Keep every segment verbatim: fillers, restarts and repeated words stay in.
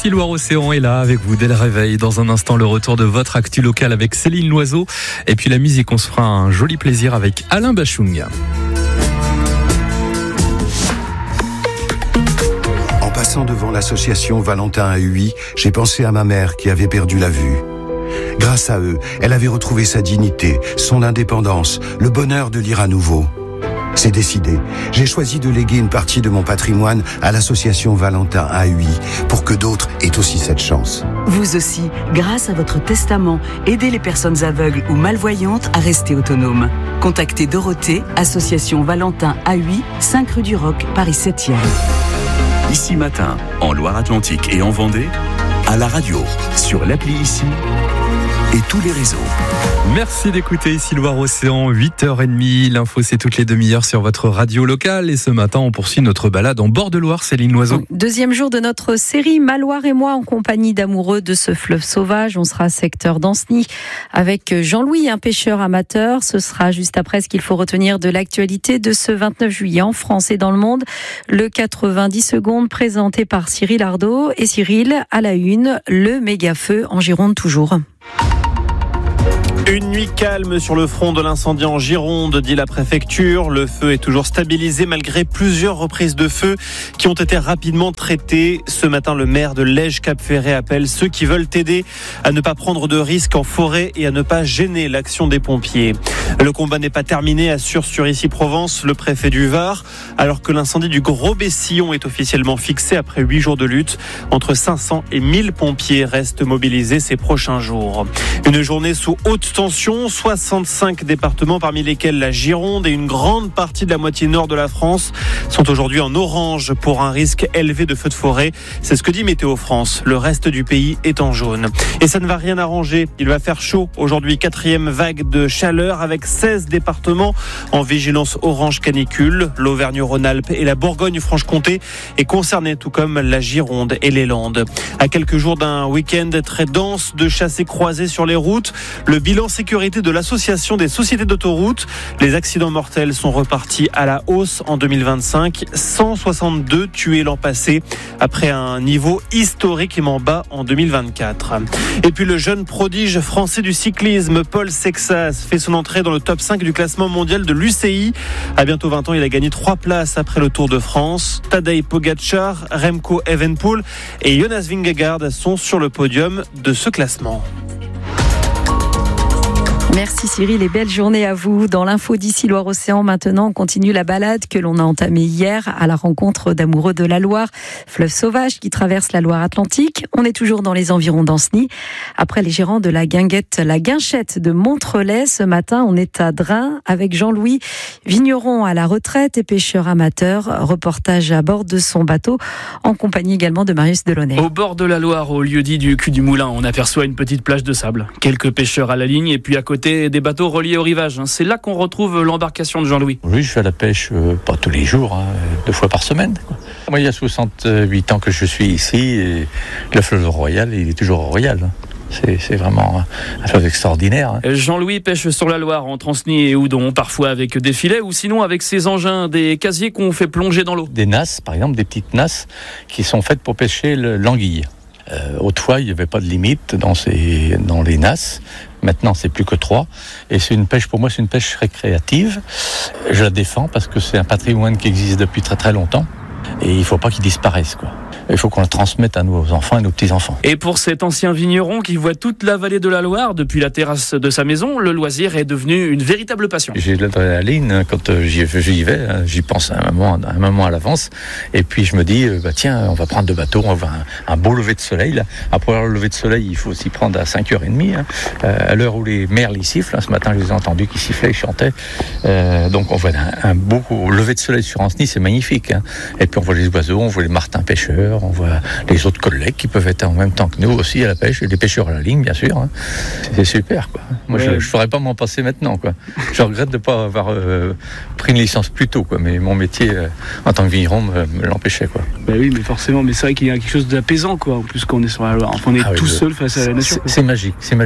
Ici Loire-Océan est là avec vous dès le réveil. Dans un instant, le retour de votre actu locale avec Céline Loiseau. Et puis la musique, on se fera un joli plaisir avec Alain Bachung. En passant devant l'association Valentin A U I, j'ai pensé à ma mère qui avait perdu la vue. Grâce à eux, elle avait retrouvé sa dignité, son indépendance, le bonheur de lire à nouveau. C'est décidé. J'ai choisi de léguer une partie de mon patrimoine à l'association Valentin A U I pour que d'autres aient aussi cette chance. Vous aussi, grâce à votre testament, aidez les personnes aveugles ou malvoyantes à rester autonomes. Contactez Dorothée, association Valentin A U I, cinq rue du Roc, Paris septième. Ici Matin, en Loire-Atlantique et en Vendée, à la radio, sur l'appli Ici et tous les réseaux. Merci d'écouter Ici Loire-Océan, huit heures trente. L'info, c'est toutes les demi-heures sur votre radio locale. Et ce matin, on poursuit notre balade en bord de Loire. Céline Loiseau. Deuxième jour de notre série Ma Loire et moi, en compagnie d'amoureux de ce fleuve sauvage. On sera secteur d'Ancenis avec Jean-Louis, un pêcheur amateur. Ce sera juste après ce qu'il faut retenir de l'actualité de ce vingt-neuf juillet en France et dans le monde. Le quatre-vingt-dix secondes présenté par Cyril Ardo. Et Cyril, à la une, le méga-feu en Gironde toujours. Une nuit calme sur le front de l'incendie en Gironde, dit la préfecture. Le feu est toujours stabilisé malgré plusieurs reprises de feu qui ont été rapidement traitées. Ce matin, le maire de Lège-Cap-Ferret appelle ceux qui veulent aider à ne pas prendre de risques en forêt et à ne pas gêner l'action des pompiers. Le combat n'est pas terminé, assure sur Ici Provence le préfet du Var, alors que l'incendie du Gros Bessillon est officiellement fixé après huit jours de lutte. Entre cinq cents et mille pompiers restent mobilisés ces prochains jours. Une journée sous haute tension, soixante-cinq départements parmi lesquels la Gironde et une grande partie de la moitié nord de la France sont aujourd'hui en orange pour un risque élevé de feux de forêt. C'est ce que dit Météo France. Le reste du pays est en jaune. Et ça ne va rien arranger. Il va faire chaud aujourd'hui, quatrième vague de chaleur avec seize départements en vigilance orange canicule. L'Auvergne-Rhône-Alpes et la Bourgogne-Franche-Comté est concernée, tout comme la Gironde et les Landes. À quelques jours d'un week-end très dense de chassés croisés sur les routes, le bilan sécurité de l'association des sociétés d'autoroutes. Les accidents mortels sont repartis à la hausse en deux mille vingt-cinq. cent soixante-deux tués l'an passé, après un niveau historiquement bas en deux mille vingt-quatre. Et puis le jeune prodige français du cyclisme, Paul Sexas, fait son entrée dans le top cinq du classement mondial de l'U C I. À bientôt vingt ans, il a gagné trois places après le Tour de France. Tadej Pogačar, Remco Evenepoel et Jonas Vingegaard sont sur le podium de ce classement. Merci Cyril et belle journée à vous. Dans l'info d'Ici Loire-Océan, maintenant, on continue la balade que l'on a entamée hier à la rencontre d'amoureux de la Loire, fleuve sauvage qui traverse la Loire-Atlantique. On est toujours dans les environs d'Ancenis. Après les gérants de la guinguette, la guinchette de Montrelais, ce matin, on est à Drin avec Jean-Louis, vigneron à la retraite et pêcheur amateur. Reportage à bord de son bateau, en compagnie également de Marius Delaunay. Au bord de la Loire, au lieu-dit du cul du moulin, on aperçoit une petite plage de sable. Quelques pêcheurs à la ligne et puis à côté, des bateaux reliés au rivage. C'est là qu'on retrouve l'embarcation de Jean-Louis. Oui, je fais la pêche, euh, pas tous les jours, hein, deux fois par semaine. Quoi. Moi, il y a soixante-huit ans que je suis ici et le fleuve royal, il est toujours royal. C'est, c'est vraiment un fleuve extraordinaire. Hein. Jean-Louis pêche sur la Loire, entre Ancenis et Houdon, parfois avec des filets ou sinon avec ses engins, des casiers qu'on fait plonger dans l'eau. Des nasses, par exemple, des petites nasses qui sont faites pour pêcher le, l'anguille. Euh, autrefois, il n'y avait pas de limite dans, ces, dans les nasses. Maintenant, c'est plus que trois. Et c'est une pêche, pour moi, c'est une pêche récréative. Je la défends parce que c'est un patrimoine qui existe depuis très très longtemps. Et il ne faut pas qu'il disparaisse, quoi. Il faut qu'on le transmette à nos enfants et nos petits-enfants. Et pour cet ancien vigneron qui voit toute la vallée de la Loire depuis la terrasse de sa maison, le loisir est devenu une véritable passion. J'ai de l'adrénaline quand j'y, j'y vais, j'y pense à un moment, à un moment à l'avance. Et puis je me dis, bah tiens, on va prendre deux bateaux, on va avoir un, un beau lever de soleil. Là. Après le lever de soleil, il faut s'y prendre à cinq heures trente. Hein. Euh, à l'heure où les merles y sifflent, hein. Ce matin je les ai entendus qui sifflaient, qui chantaient. Euh, donc on voit un, un beau lever de soleil sur Ancenis, c'est magnifique. Hein. Et puis on voit les oiseaux, on voit les martins pêcheurs, on voit les autres collègues qui peuvent être en même temps que nous aussi à la pêche, et les pêcheurs à la ligne bien sûr. Hein. C'est super quoi. Moi ouais. je ne ferais pas m'en passer maintenant quoi. Je regrette de ne pas avoir euh, pris une licence plus tôt quoi, mais mon métier euh, en tant que vigneron me, me l'empêchait quoi. Bah oui mais forcément, mais c'est vrai qu'il y a quelque chose d'apaisant quoi, en plus qu'on est sur la Loire. Enfin, on est ah, tout oui, seul face à la nature. C'est, c'est magique, c'est magique.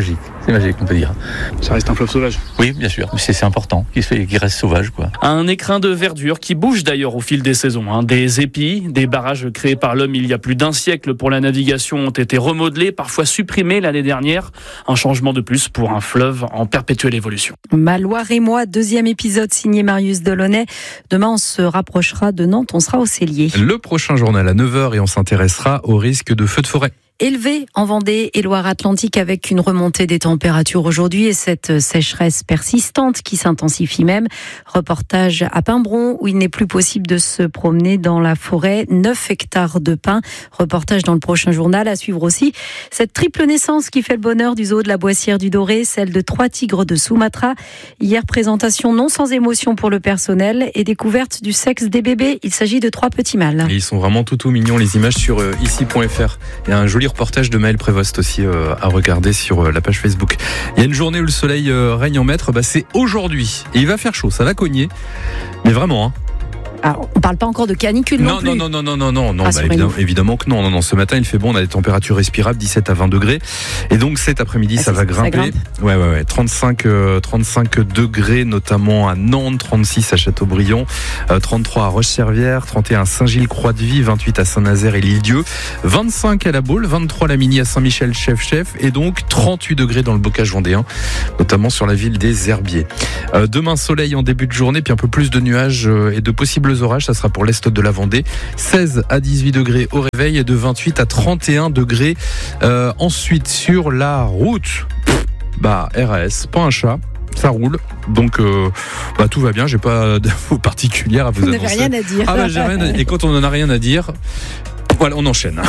C'est magique, on peut dire. Ça reste un fleuve sauvage. Oui, bien sûr, mais c'est, c'est important qu'il, se fait, qu'il reste sauvage, quoi. Un écrin de verdure qui bouge d'ailleurs au fil des saisons. Hein. Des épis, des barrages créés par l'homme il y a plus d'un siècle pour la navigation ont été remodelés, parfois supprimés l'année dernière. Un changement de plus pour un fleuve en perpétuelle évolution. Ma Loire et moi, deuxième épisode signé Marius Delaunay. Demain, on se rapprochera de Nantes, on sera au Cellier. Le prochain journal à neuf heures et on s'intéressera au risque de feux de forêt. Élevé en Vendée et Loire-Atlantique avec une remontée des températures aujourd'hui et cette sécheresse persistante qui s'intensifie même. Reportage à Pimbron où il n'est plus possible de se promener dans la forêt. neuf hectares de pins. Reportage dans le prochain journal. À suivre aussi cette triple naissance qui fait le bonheur du zoo de la Boissière du Doré, celle de trois tigres de Sumatra. Hier, présentation non sans émotion pour le personnel et découverte du sexe des bébés. Il s'agit de trois petits mâles. Et ils sont vraiment tout tout mignons, les images sur euh, ici point f r. Il y a un joli reportage de Maël Prévost aussi euh, à regarder sur euh, la page Facebook. Il y a une journée où le soleil euh, règne en maître, bah, c'est aujourd'hui. Et il va faire chaud, ça va cogner. Mais vraiment, hein. Alors, on parle pas encore de canicule non, non plus. Non, non, non, non, non, non, non. Ah, bah, évidemment, évidemment que non, non, non. Ce matin, il fait bon, on a des températures respirables, dix-sept à vingt degrés. Et donc, cet après-midi, ah, ça va grimper. Ça grimpe. Ouais, ouais, ouais. trente-cinq, euh, trente-cinq degrés, notamment à Nantes, trente-six à Châteaubriand, euh, trente-trois à Roche-Servière, trente et un à Saint-Gilles-Croix-de-Vie, vingt-huit à Saint-Nazaire et l'Île-Dieu, vingt-cinq à La Baule, vingt-trois à la Mini à Saint-Michel-Chef-Chef, et donc trente-huit degrés dans le bocage vendéen, notamment sur la ville des Herbiers. Euh, demain, soleil en début de journée, puis un peu plus de nuages euh, et de possibles orages. Ça sera pour l'est de la Vendée, seize à dix-huit degrés au réveil et de vingt-huit à trente et un degrés. Euh, ensuite, sur la route, bah, R A S, pas un chat. Ça roule, donc euh, bah, tout va bien. J'ai pas d'infos particulières à vous annoncer. Vous n'avez rien à dire. Ah bah, j'ai rien à... Et quand on en a rien à dire, voilà, on enchaîne.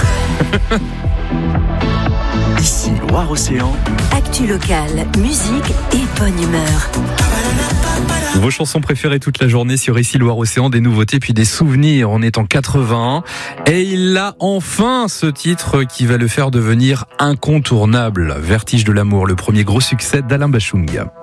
Ici Loire-Océan. Actu locale, musique et bonne humeur. Vos chansons préférées toute la journée sur Ici Loire-Océan, des nouveautés puis des souvenirs. On est en quatre-vingt-un et il a enfin ce titre qui va le faire devenir incontournable. Vertige de l'amour, le premier gros succès d'Alain Bachung.